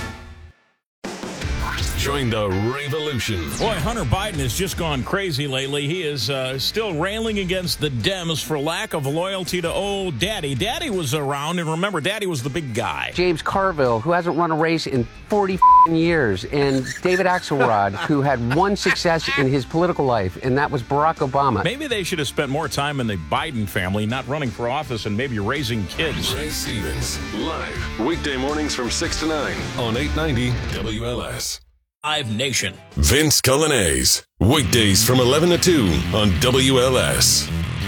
S2: Join the revolution.
S22: Boy, Hunter Biden has just gone crazy lately. He is uh, still railing against the Dems for lack of loyalty to old Daddy. Daddy was around, and remember, Daddy was the big guy.
S6: James Carville, who hasn't run a race in forty years, and David Axelrod, who had one success in his political life, and that was Barack Obama.
S22: Maybe they should have spent more time in the Biden family, not running for office and maybe raising kids.
S2: Ray Stevens, live, weekday mornings from six to nine on eight ninety W L S.
S22: Live Nation.
S2: Vince Cullinase, weekdays from eleven to two on W L S.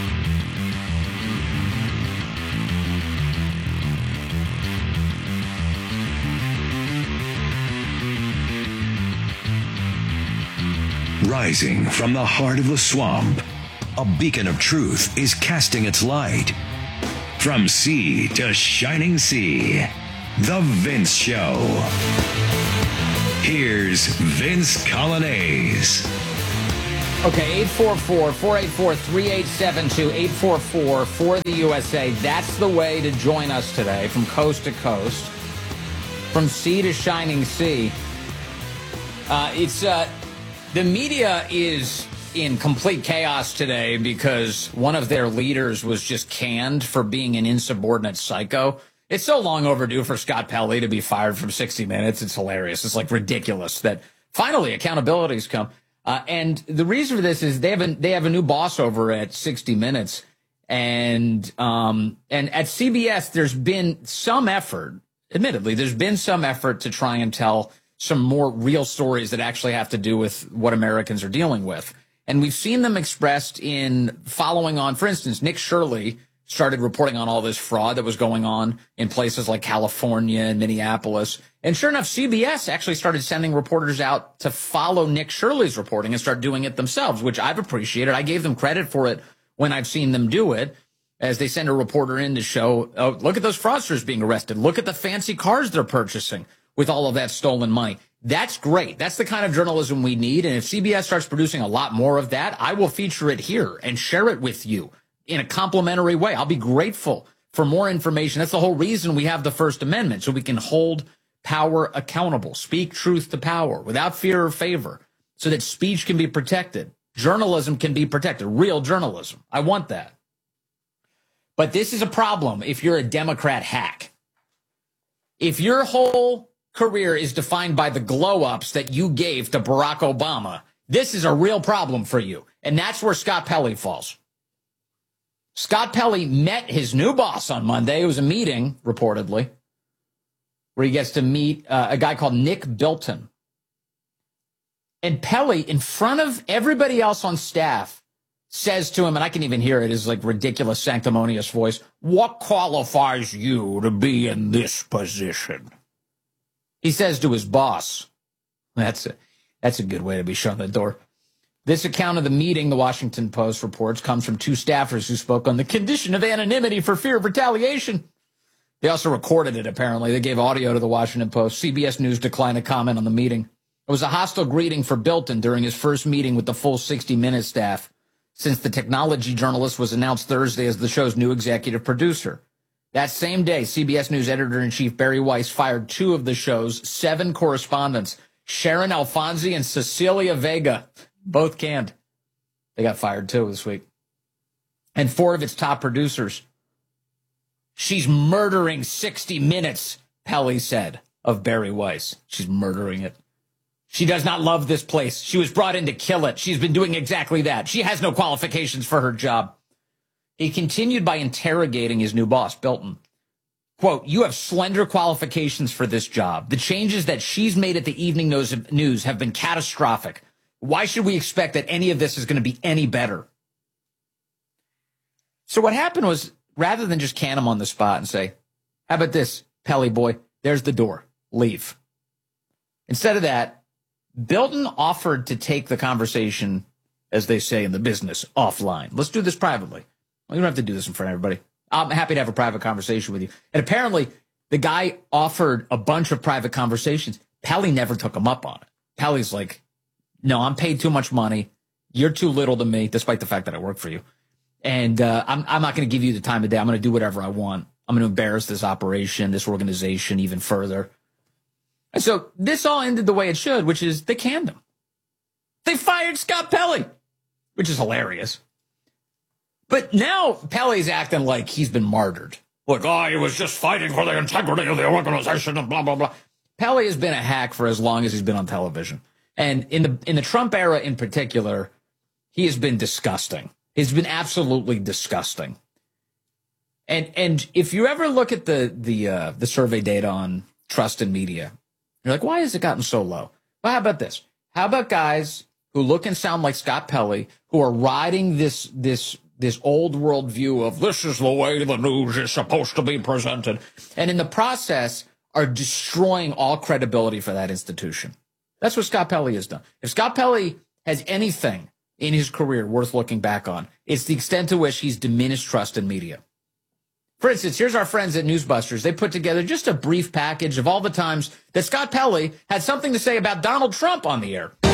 S3: Rising from the heart of the swamp, a beacon of truth is casting its light. From sea to shining sea, The Vince Show. Here's Vince Cullinase.
S8: Okay, eight four four, four eight four, three eight seven two, eight four four for the U S A. That's the way to join us today from coast to coast, from sea to shining sea. Uh, it's uh, the media is in complete chaos today because one of their leaders was just canned for being an insubordinate psycho. It's so long overdue for Scott Pelley to be fired from sixty minutes. It's hilarious. It's like ridiculous that finally accountability's come. Uh, and the reason for this is they have a, they have a new boss over at sixty minutes. And, um, and at C B S, there's been some effort, admittedly, there's been some effort to try and tell some more real stories that actually have to do with what Americans are dealing with. And we've seen them expressed in following on, for instance, Nick Shirley started reporting on all this fraud that was going on in places like California and Minneapolis. And sure enough, C B S actually started sending reporters out to follow Nick Shirley's reporting and start doing it themselves, which I've appreciated. I gave them credit for it when I've seen them do it, as they send a reporter in to show, oh, look at those fraudsters being arrested. Look at the fancy cars they're purchasing with all of that stolen money. That's great. That's the kind of journalism we need. And if C B S starts producing a lot more of that, I will feature it here and share it with you in a complimentary way. I'll be grateful for more information. That's the whole reason we have the First Amendment, so we can hold power accountable, speak truth to power without fear or favor, so that speech can be protected. Journalism can be protected, real journalism. I want that. But this is a problem if you're a Democrat hack. If your whole career is defined by the glow-ups that you gave to Barack Obama, this is a real problem for you. And that's where Scott Pelley falls. Scott Pelley met his new boss on Monday. It was a meeting, reportedly, where he gets to meet uh, a guy called Nick Bilton. And Pelley, in front of everybody else on staff, says to him, and I can even hear it, his like ridiculous sanctimonious voice, "What qualifies you to be in this position?" He says to his boss. That's a, that's a good way to be shown the door. This account of the meeting, the Washington Post reports, comes from two staffers who spoke on the condition of anonymity for fear of retaliation. They also recorded it, apparently. They gave audio to the Washington Post. C B S News declined to comment on the meeting. It was a hostile greeting for Bilton during his first meeting with the full sixty minute staff, since the technology journalist was announced Thursday as the show's new executive producer. That same day, C B S News editor-in-chief Barry Weiss fired two of the show's seven correspondents, Sharon Alfonsi and Cecilia Vega, both canned. They got fired, too, this week. And four of its top producers. She's murdering sixty minutes, Pelley said of Barry Weiss. She's murdering it. She does not love this place. She was brought in to kill it. She's been doing exactly that. She has no qualifications for her job. He continued by interrogating his new boss, Bilton. Quote, "You have slender qualifications for this job. The changes that she's made at the Evening News have been catastrophic. Why should we expect that any of this is going to be any better?" So what happened was, rather than just can him on the spot and say, "How about this, Pelley boy? There's the door. Leave." Instead of that, Bilton offered to take the conversation, as they say in the business, offline. Let's do this privately. Well, you don't have to do this in front of everybody. I'm happy to have a private conversation with you. And apparently, the guy offered a bunch of private conversations. Pelley never took him up on it. Pelley's like, "No, I'm paid too much money. You're too little to me, despite the fact that I work for you. And uh, I'm, I'm not going to give you the time of day. I'm going to do whatever I want. I'm going to embarrass this operation, this organization even further." And so this all ended the way it should, which is they canned him. They fired Scott Pelley, which is hilarious. But now Pelley's acting like he's been martyred. Like, oh, he was just fighting for the integrity of the organization and blah, blah, blah. Pelley has been a hack for as long as he's been on television. And in the in the Trump era in particular, he has been disgusting. He's been absolutely disgusting. And and if you ever look at the the uh, the survey data on trust in media, you're like, why has it gotten so low? Well, how about this? How about guys who look and sound like Scott Pelley, who are riding this this this old world view of this is the way the news is supposed to be presented, and in the process are destroying all credibility for that institution. That's what Scott Pelley has done. If Scott Pelley has anything in his career worth looking back on, it's the extent to which he's diminished trust in media. For instance, here's our friends at Newsbusters. They put together just a brief package of all the times that Scott Pelley had something to say about Donald Trump on the air.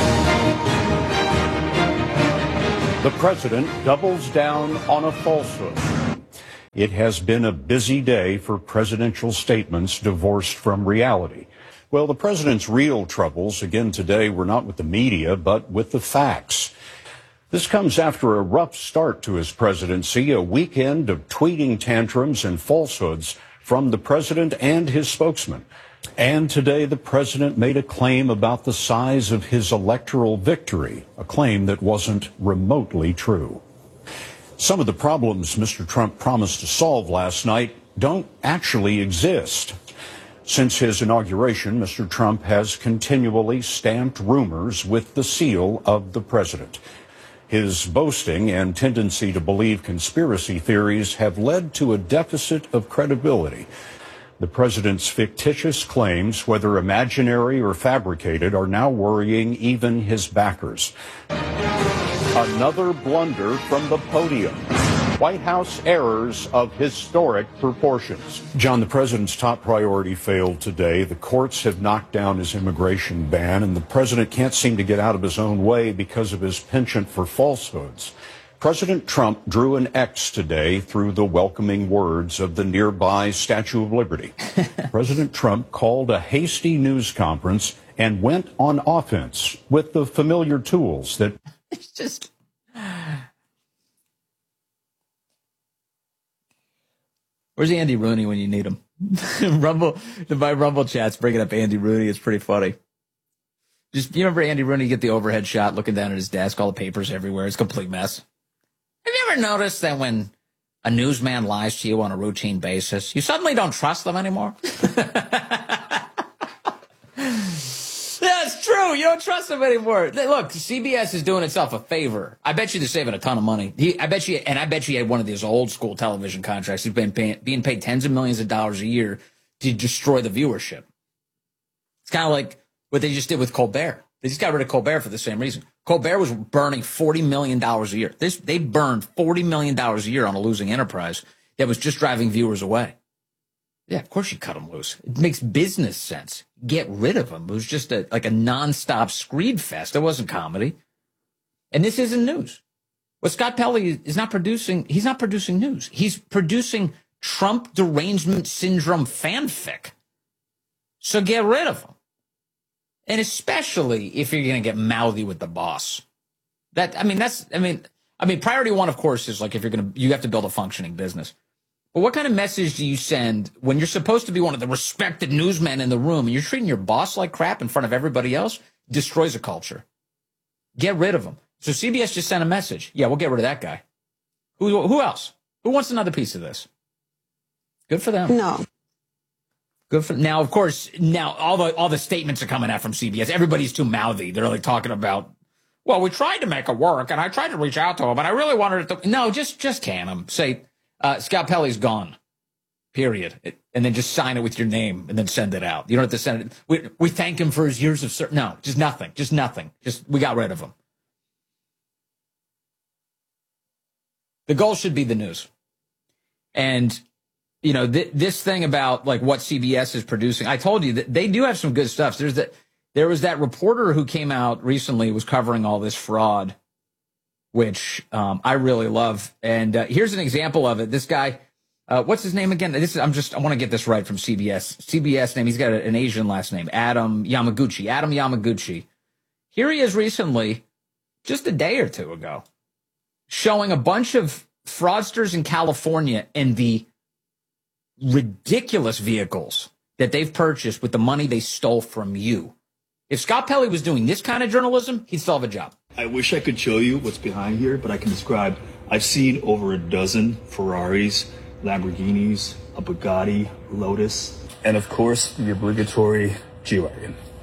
S5: The president doubles down on a falsehood. It has been a busy day for presidential statements divorced from reality. Well, the president's real troubles, again today, were not with the media, but with the facts. This comes after a rough start to his presidency, a weekend of tweeting tantrums and falsehoods from the president and his spokesman. And today, the president made a claim about the size of his electoral victory, a claim that wasn't remotely true. Some of the problems Mister Trump promised to solve last night don't actually exist. Since his inauguration, Mister Trump has continually stamped rumors with the seal of the president. His boasting and tendency to believe conspiracy theories have led to a deficit of credibility. The president's fictitious claims, whether imaginary or fabricated, are now worrying even his backers. Another blunder from the podium. White House errors of historic proportions. John, the president's top priority failed today. The courts have knocked down his immigration ban, and the president can't seem to get out of his own way because of his penchant for falsehoods. President Trump drew an X today through the welcoming words of the nearby Statue of Liberty. President Trump called a hasty news conference and went on offense with the familiar tools that...
S8: It's just... Where's Andy Rooney when you need him? Rumble, my Rumble chat's bringing up Andy Rooney. It's pretty funny. Just, you remember Andy Rooney get the overhead shot looking down at his desk, all the papers everywhere. It's a complete mess. Have you ever noticed that when a newsman lies to you on a routine basis, you suddenly don't trust them anymore? Yeah, it's true. You don't trust them anymore. Look, C B S is doing itself a favor. I bet you they're saving a ton of money. He, I bet you, and I bet you he had one of these old school television contracts. He's been paying, being paid tens of millions of dollars a year to destroy the viewership. It's kind of like what they just did with Colbert. They just got rid of Colbert for the same reason. Colbert was burning forty million dollars a year. This, they burned forty million dollars a year on a losing enterprise that was just driving viewers away. Yeah, of course you cut him loose. It makes business sense. Get rid of him. It was just a, like a nonstop screed fest. It wasn't comedy. And this isn't news. What Scott Pelley is not producing, he's not producing news. He's producing Trump derangement syndrome fanfic. So get rid of him. And especially if you're going to get mouthy with the boss. That, I mean, that's, I mean, I mean, priority one, of course, is like if you're going to, you have to build a functioning business. But what kind of message do you send when you're supposed to be one of the respected newsmen in the room and you're treating your boss like crap in front of everybody else? Destroys a culture. Get rid of him. So C B S just sent a message. Yeah, we'll get rid of that guy. Who, who else? Who wants another piece of this? Good for them.
S7: No.
S8: Good for now. Of course, now all the all the statements are coming out from C B S. Everybody's too mouthy. They're like talking about, well, we tried to make it work, and I tried to reach out to him, but I really wanted it to. No, just just can him. Say. Uh, Scott Pelley's gone, period. It, and then just sign it with your name and then send it out. You don't have to send it. We, we thank him for his years of service. No, just nothing. Just nothing. Just, we got rid of him. The goal should be the news. And, you know, th- this thing about like what C B S is producing, I told you that they do have some good stuff. There's that, there was that reporter who came out recently, was covering all this fraud, which um, I really love. And uh, here's an example of it. This guy, uh, what's his name again? This is, I'm just, I want to get this right from C B S. C B S name, he's got a, an Asian last name, Adam Yamaguchi. Adam Yamaguchi. Here he is recently, just a day or two ago, showing a bunch of fraudsters in California and the ridiculous vehicles that they've purchased with the money they stole from you. If Scott Pelley was doing this kind of journalism, he'd still have a job.
S9: I wish I could show you what's behind here, but I can describe. I've seen over a dozen Ferraris, Lamborghinis, a Bugatti, Lotus, and of course, the obligatory G-Wagon.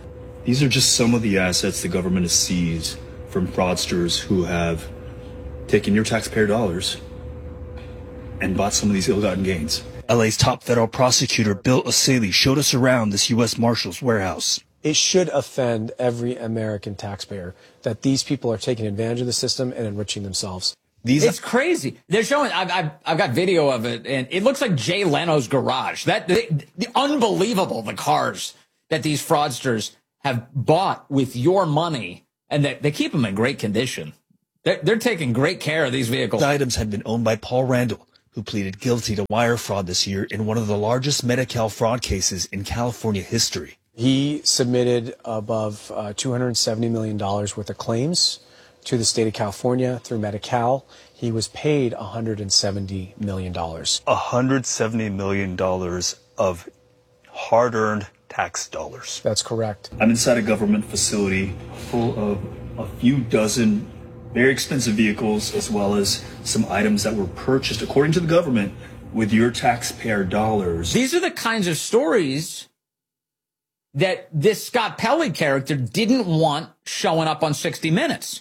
S9: These are just some of the assets the government has seized from fraudsters who have taken your taxpayer dollars and bought some of these ill-gotten gains. L A's top federal prosecutor, Bill O'Saley, showed us around this U S Marshals warehouse.
S7: It should offend every American taxpayer that these people are taking advantage of the system and enriching themselves.
S8: These it's crazy. They're showing. I've, I've I've got video of it, and it looks like Jay Leno's garage. That the, the unbelievable the cars that these fraudsters have bought with your money, and they, they keep them in great condition. They're, they're taking great care of these vehicles.
S9: The items had been owned by Paul Randall, who pleaded guilty to wire fraud this year in one of the largest Medi-Cal fraud cases in California history.
S7: He submitted above uh, two hundred seventy million dollars worth of claims to the state of California through Medi-Cal. He was paid one hundred seventy million dollars.
S9: one hundred seventy million dollars of hard-earned tax dollars.
S7: That's correct.
S9: I'm inside a government facility full of a few dozen very expensive vehicles, as well as some items that were purchased, according to the government, with your taxpayer dollars.
S8: These are the kinds of stories that this Scott Pelley character didn't want showing up on sixty minutes.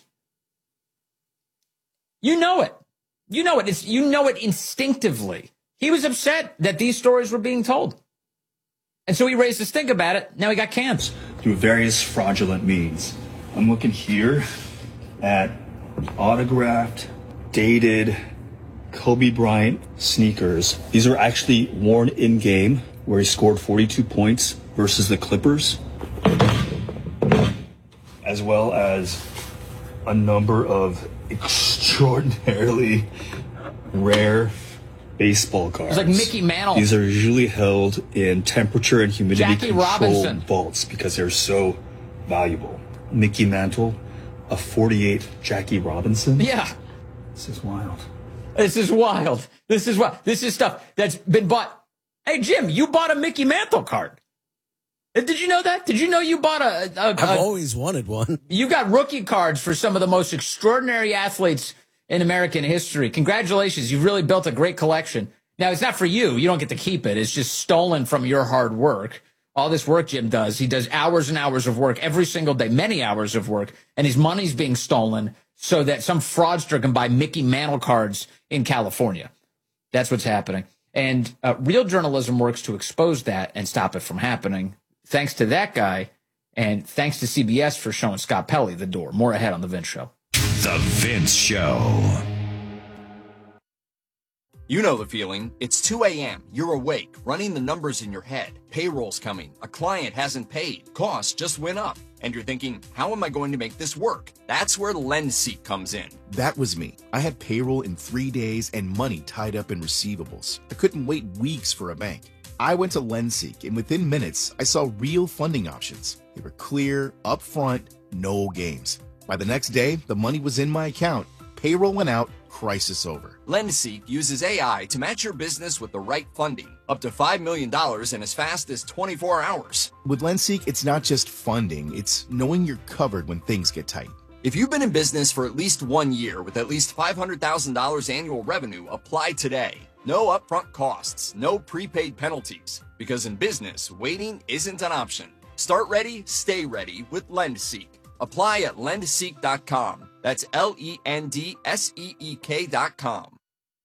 S8: You know it. You know it. It's, you know it instinctively. He was upset that these stories were being told. And so he raised a stink about it. Now he got canned.
S9: Through various fraudulent means. I'm looking here at autographed, dated Kobe Bryant sneakers. These are actually worn in-game, where he scored forty-two points versus the Clippers, as well as a number of extraordinarily rare baseball cards.
S8: It's like Mickey Mantle.
S9: These are usually held in temperature and humidity
S8: Jackie
S9: controlled
S8: Robinson.
S9: vaults because they're so valuable. Mickey Mantle, a forty-eight Jackie Robinson.
S8: Yeah.
S9: This is wild.
S8: This is wild. This is what this is stuff that's been bought. Hey, Jim, you bought a Mickey Mantle card. Did you know that? Did you know you bought a... a
S10: I've
S8: a,
S10: always wanted one.
S8: You got rookie cards for some of the most extraordinary athletes in American history. Congratulations. You've really built a great collection. Now, it's not for you. You don't get to keep it. It's just stolen from your hard work. All this work Jim does, he does hours and hours of work every single day, many hours of work, and his money's being stolen so that some fraudster can buy Mickey Mantle cards in California. That's what's happening. And uh, real journalism works to expose that and stop it from happening. Thanks to that guy, and thanks to C B S for showing Scott Pelley the door. More ahead on The Vince Show.
S3: The Vince Show.
S12: You know the feeling. It's two a.m. You're awake, running the numbers in your head. Payroll's coming. A client hasn't paid. Costs just went up. And you're thinking, how am I going to make this work? That's where LendSeek comes in.
S13: That was me. I had payroll in three days and money tied up in receivables. I couldn't wait weeks for a bank. I went to LendSeek, and within minutes, I saw real funding options. They were clear, upfront, no games. By the next day, the money was in my account. Payroll went out, crisis over.
S12: LendSeek uses A I to match your business with the right funding, up to five million dollars in as fast as twenty-four hours.
S13: With LendSeek, it's not just funding, it's knowing you're covered when things get tight.
S12: If you've been in business for at least one year with at least five hundred thousand dollars annual revenue, apply today. No upfront costs, no prepaid penalties, because in business, waiting isn't an option. Start ready, stay ready with LendSeek. Apply at lend seek dot com. That's L E N D S E E K dot com.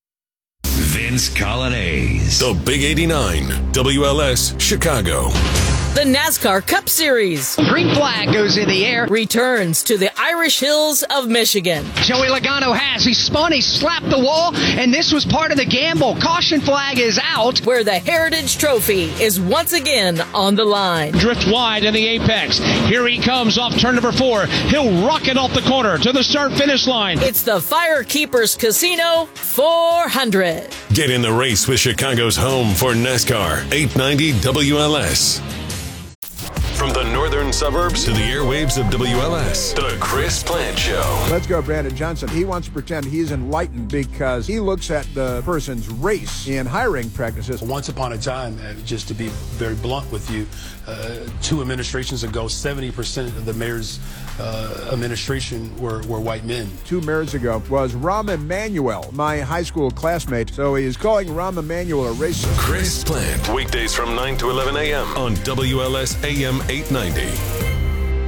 S3: Vince Colonnese.
S2: The Big eighty-nine, W L S, Chicago.
S21: The NASCAR Cup Series.
S23: Green flag goes in the air.
S21: Returns to the Irish Hills of Michigan.
S23: Joey Logano has. He spun, he slapped the wall, and this was part of the gamble. Caution flag is out.
S21: Where the Heritage Trophy is once again on the line.
S23: Drift wide in the apex. Here he comes off turn number four. He'll rocket off the corner to the start-finish line.
S21: It's the Firekeepers Casino four hundred.
S2: Get in the race with Chicago's home for NASCAR, eight ninety W L S. From the northern suburbs to the airwaves of W L S, The Chris Plant Show.
S1: Let's go, Brandon Johnson. He wants to pretend he's enlightened because he looks at the person's race in hiring practices.
S4: Once upon a time, uh, just to be very blunt with you, uh, two administrations ago, seventy percent of the mayor's uh, administration were, were white men.
S1: Two mayors ago was Rahm Emanuel, my high school classmate. So he is calling Rahm Emanuel a racist.
S2: Chris Plant, weekdays from nine to eleven a.m. on W L S A M eight ninety.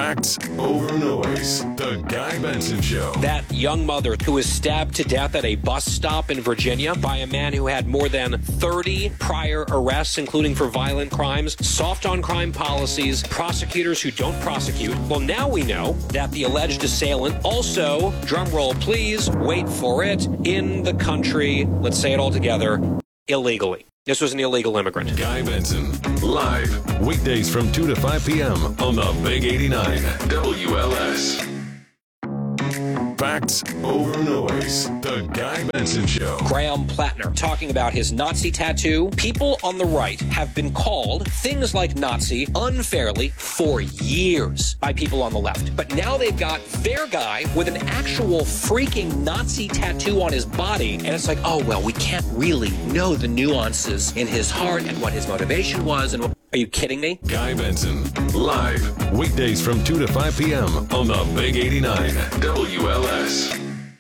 S2: Facts over noise. The Guy Benson Show.
S11: That young mother who was stabbed to death at a bus stop in Virginia by a man who had more than thirty prior arrests, including for violent crimes, soft on crime policies, prosecutors who don't prosecute. Well, now we know that the alleged assailant also, drumroll please, wait for it, in the country, let's say it all together, illegally. This was an illegal immigrant.
S2: Guy Benson, live, weekdays from two to five p.m. on the Big eighty-nine W L S. Facts over noise. The Guy Benson Show.
S11: Graham Plattner talking about his Nazi tattoo. People on the right have been called things like Nazi unfairly for years by people on the left. But now they've got their guy with an actual freaking Nazi tattoo on his body. And it's like, oh, well, we can't really know the nuances in his heart and what his motivation was. And are you kidding me?
S2: Guy Benson, live, weekdays from two to five p.m. on the Big eighty-nine W L S.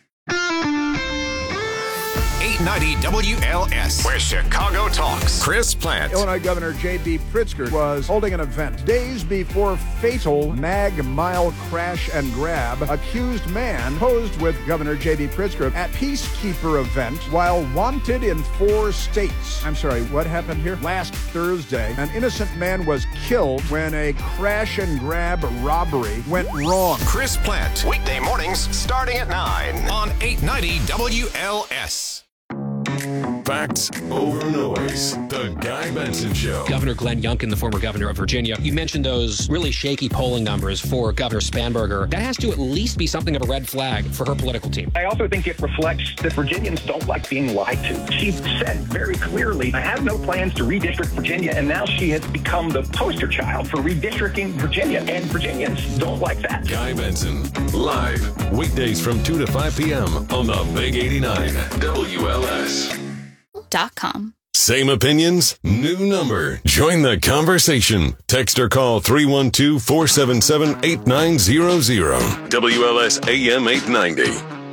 S10: eight ninety W L S, where Chicago talks. Chris Plant.
S1: Illinois Governor J B Pritzker was holding an event days before fatal Mag Mile crash and grab. Accused man posed with Governor J B Pritzker at Peacekeeper event while wanted in four states. I'm sorry, what happened here? Last Thursday, an innocent man was killed when a crash and grab robbery went wrong.
S10: Chris Plant, weekday mornings starting at nine on eight ninety W L S.
S2: Facts over noise. The Guy Benson Show.
S11: Governor Glenn Youngkin, the former governor of Virginia, you mentioned those really shaky polling numbers for Governor Spanberger. That has to at least be something of a red flag for her political team.
S14: I also think it reflects that Virginians don't like being lied to. She said very clearly, I have no plans to redistrict Virginia, and now she has become the poster child for redistricting Virginia, and Virginians don't like that.
S2: Guy Benson, live, weekdays from two to five p.m. on the Big eighty-nine W L S.
S15: Dot com.
S2: Same opinions, new number. Join the conversation. Text or call three one two, four seven seven, eight nine zero zero. W L S A M eight ninety.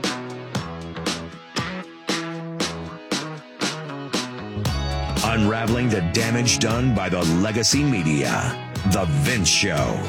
S3: Unraveling the damage done by the legacy media. The Vince Show.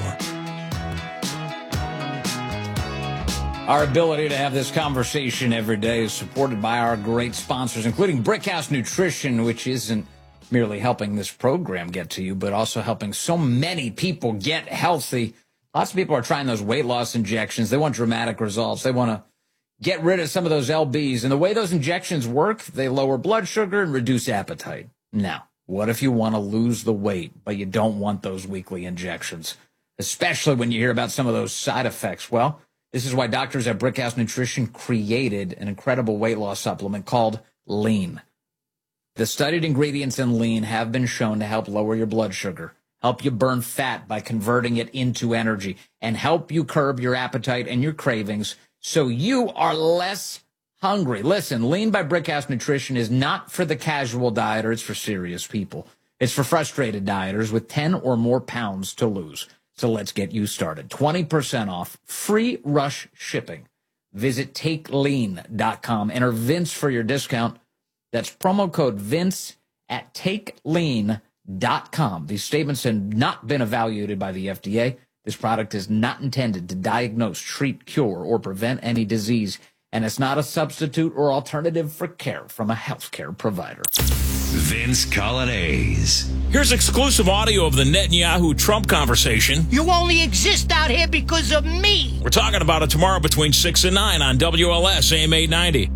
S8: Our ability to have this conversation every day is supported by our great sponsors, including Brickhouse Nutrition, which isn't merely helping this program get to you, but also helping so many people get healthy. Lots of people are trying those weight loss injections. They want dramatic results. They want to get rid of some of those L Bs. And the way those injections work, they lower blood sugar and reduce appetite. Now, what if you want to lose the weight, but you don't want those weekly injections, especially when you hear about some of those side effects? Well, this is why doctors at Brickhouse Nutrition created an incredible weight loss supplement called Lean. The studied ingredients in Lean have been shown to help lower your blood sugar, help you burn fat by converting it into energy, and help you curb your appetite and your cravings so you are less hungry. Listen, Lean by Brickhouse Nutrition is not for the casual dieter. It's for serious people. It's for frustrated dieters with ten or more pounds to lose. So let's get you started. twenty percent off, free rush shipping. Visit take lean dot com. Enter Vince for your discount. That's promo code Vince at take lean dot com. These statements have not been evaluated by the F D A. This product is not intended to diagnose, treat, cure, or prevent any disease, and it's not a substitute or alternative for care from a healthcare provider.
S3: Vince Colonnese.
S22: Here's exclusive audio of the Netanyahu-Trump conversation.
S16: You only exist out here because of me.
S22: We're talking about it tomorrow between six and nine on W L S A M eight ninety.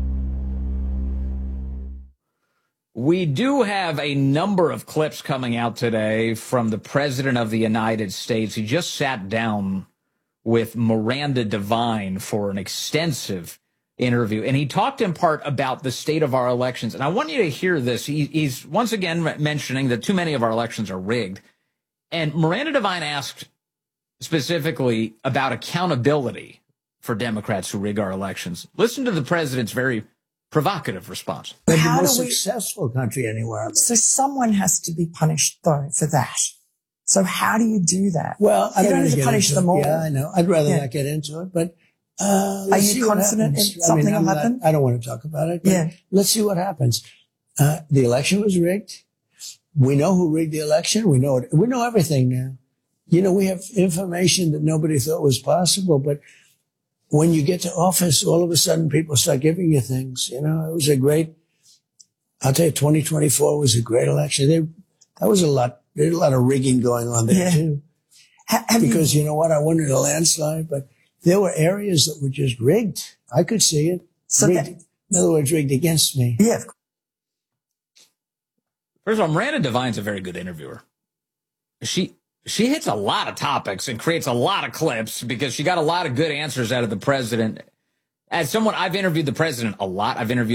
S8: We do have a number of clips coming out today from the President of the United States. He just sat down with Miranda Devine for an extensive interview, and he talked in part about the state of our elections. And I want you to hear this. He, he's once again mentioning that too many of our elections are rigged. And Miranda Devine asked specifically about accountability for Democrats who rig our elections. Listen to the president's very provocative response.
S24: We're the most successful country anywhere.
S25: So someone has to be punished, though, for that. So how do you do that?
S24: Well, I
S25: you
S24: don't
S25: don't
S24: need
S25: need to punish them
S24: it.
S25: all.
S24: Yeah, I know. I'd rather
S25: yeah.
S24: not get into it, but uh,
S25: are you confident in something
S24: I mean,
S25: will
S24: not,
S25: happen?
S24: I don't want to talk about it. But
S25: yeah.
S24: Let's see what happens. Uh, the election was rigged. We know who rigged the election. We know it. We know everything now. you know, we have information that nobody thought was possible, but when you get to office, all of a sudden people start giving you things. You know, it was a great, I'll tell you, twenty twenty-four was a great election. They, that was a lot, there's a lot of rigging going on there, yeah. too.
S25: Have
S24: because
S25: you,
S24: you know what? I wanted a landslide, but there were areas that were just rigged. I could see it.
S25: So
S24: rigged.
S25: that,
S24: in other words, rigged against me.
S25: Yeah.
S8: First of all, Miranda Devine's a very good interviewer. She she hits a lot of topics and creates a lot of clips because she got a lot of good answers out of the president. As someone, I've interviewed the president a lot. I've interviewed